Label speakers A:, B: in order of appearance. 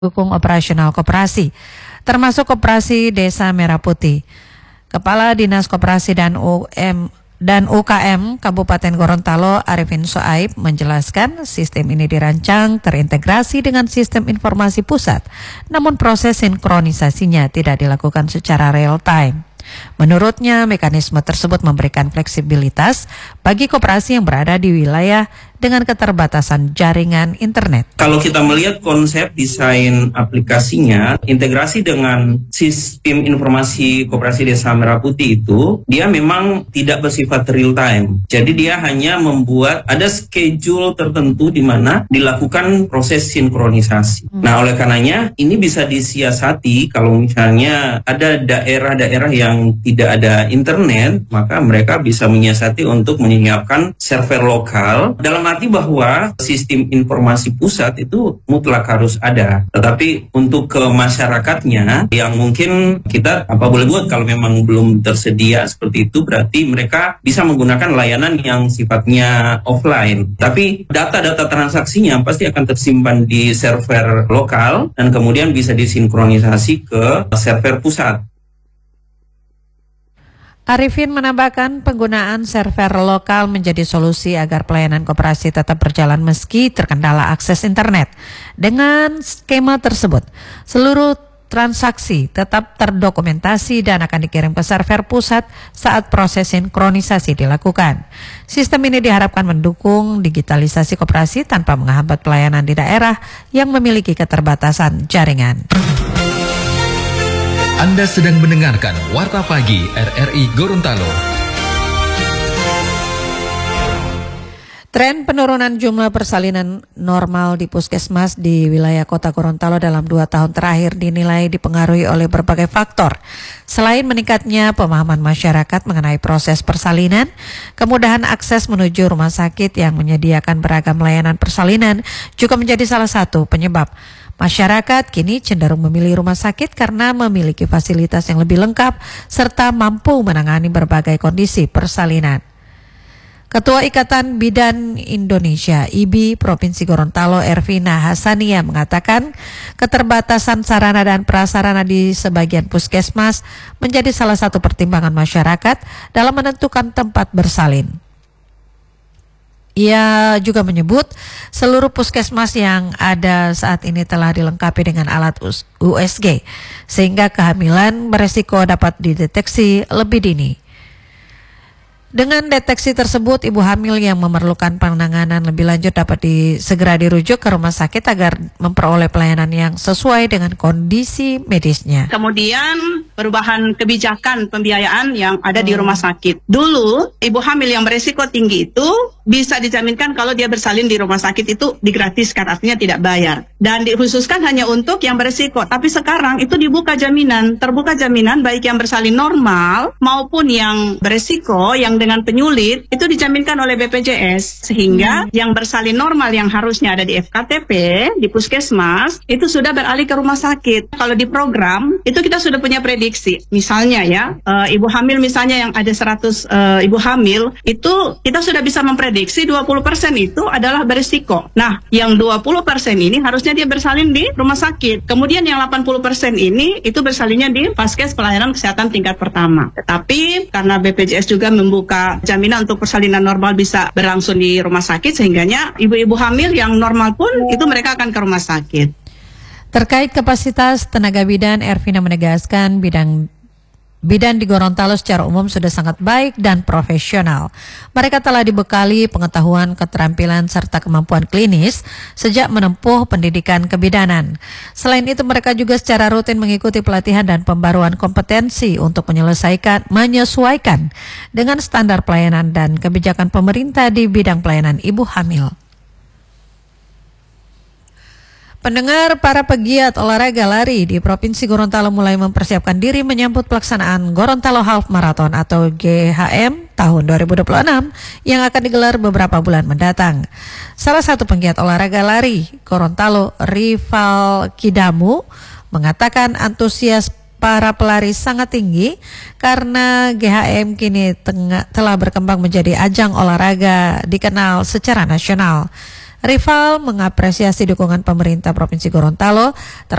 A: dukung operasional koperasi, termasuk Koperasi Desa Merah Putih. Kepala Dinas Koperasi dan UKM Kabupaten Gorontalo Arifin Soaib menjelaskan sistem ini dirancang terintegrasi dengan sistem informasi pusat, namun proses sinkronisasinya tidak dilakukan secara real time. Menurutnya, mekanisme tersebut memberikan fleksibilitas bagi koperasi yang berada di wilayah dengan keterbatasan jaringan internet.
B: Kalau kita melihat konsep desain aplikasinya, integrasi dengan sistem informasi Koperasi Desa Merah Putih itu, dia memang tidak bersifat real time. Jadi dia hanya membuat ada schedule tertentu di mana dilakukan proses sinkronisasi. Nah, oleh karenanya ini bisa disiasati kalau misalnya ada daerah-daerah yang tidak ada internet, maka mereka bisa menyiasati untuk menyiapkan server lokal. Dalam arti bahwa sistem informasi pusat itu mutlak harus ada. Tetapi untuk ke masyarakatnya yang mungkin kita apa boleh buat kalau memang belum tersedia seperti itu, berarti mereka bisa menggunakan layanan yang sifatnya offline. Tapi data-data transaksinya pasti akan tersimpan di server lokal dan kemudian bisa disinkronisasi ke server pusat.
A: Arifin menambahkan penggunaan server lokal menjadi solusi agar pelayanan koperasi tetap berjalan meski terkendala akses internet. Dengan skema tersebut, seluruh transaksi tetap terdokumentasi dan akan dikirim ke server pusat saat proses sinkronisasi dilakukan. Sistem ini diharapkan mendukung digitalisasi koperasi tanpa menghambat pelayanan di daerah yang memiliki keterbatasan jaringan.
C: Anda sedang mendengarkan Warta Pagi RRI Gorontalo.
A: Tren penurunan jumlah persalinan normal di puskesmas di wilayah kota Gorontalo dalam 2 tahun terakhir dinilai dipengaruhi oleh berbagai faktor. Selain meningkatnya pemahaman masyarakat mengenai proses persalinan, kemudahan akses menuju rumah sakit yang menyediakan beragam layanan persalinan juga menjadi salah satu penyebab. Masyarakat kini cenderung memilih rumah sakit karena memiliki fasilitas yang lebih lengkap serta mampu menangani berbagai kondisi persalinan. Ketua Ikatan Bidan Indonesia (IBI) Provinsi Gorontalo Ervina Hasania mengatakan keterbatasan sarana dan prasarana di sebagian puskesmas menjadi salah satu pertimbangan masyarakat dalam menentukan tempat bersalin. Ia juga menyebut seluruh puskesmas yang ada saat ini telah dilengkapi dengan alat USG sehingga kehamilan beresiko dapat dideteksi lebih dini. Dengan deteksi tersebut, ibu hamil yang memerlukan penanganan lebih lanjut dapat segera dirujuk ke rumah sakit agar memperoleh pelayanan yang sesuai dengan kondisi medisnya.
D: Kemudian perubahan kebijakan pembiayaan yang ada di rumah sakit. Dulu, ibu hamil yang beresiko tinggi itu bisa dijaminkan kalau dia bersalin di rumah sakit itu digratiskan, artinya tidak bayar. Dan dikhususkan hanya untuk yang beresiko. Tapi sekarang itu dibuka jaminan, terbuka jaminan baik yang bersalin normal maupun yang beresiko, yang dengan penyulit itu dijaminkan oleh BPJS sehingga yang bersalin normal yang harusnya ada di FKTP di puskesmas itu sudah beralih ke rumah sakit. Kalau di program itu kita sudah punya prediksi, misalnya ya ibu hamil misalnya yang ada 100 ibu hamil itu kita sudah bisa memprediksi 20% itu adalah berisiko. Nah yang 20% ini harusnya dia bersalin di rumah sakit, kemudian yang 80% ini itu bersalinnya di Vaskes pelayanan kesehatan tingkat pertama. Tetapi karena BPJS juga membuka jaminan untuk persalinan normal bisa berlangsung di rumah sakit, sehingganya ibu-ibu hamil yang normal pun itu mereka akan ke rumah sakit.
A: Terkait kapasitas tenaga bidan, Ervina menegaskan bidan di Gorontalo secara umum sudah sangat baik dan profesional. Mereka telah dibekali pengetahuan, keterampilan, serta kemampuan klinis sejak menempuh pendidikan kebidanan. Selain itu, mereka juga secara rutin mengikuti pelatihan dan pembaruan kompetensi untuk menyesuaikan dengan standar pelayanan dan kebijakan pemerintah di bidang pelayanan ibu hamil. Pendengar, para pegiat olahraga lari di Provinsi Gorontalo mulai mempersiapkan diri menyambut pelaksanaan Gorontalo Half Marathon atau GHM tahun 2026 yang akan digelar beberapa bulan mendatang. Salah satu penggiat olahraga lari Gorontalo, Rival Kidamu, mengatakan antusias para pelari sangat tinggi karena GHM kini telah berkembang menjadi ajang olahraga dikenal secara nasional. Rival mengapresiasi dukungan pemerintah Provinsi Gorontalo